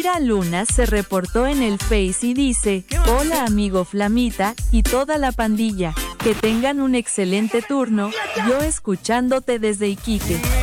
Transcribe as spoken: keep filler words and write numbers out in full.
Kira Luna se reportó en el Face y dice: hola amigo Flamita, y toda la pandilla, que tengan un excelente turno, yo escuchándote desde Iquique.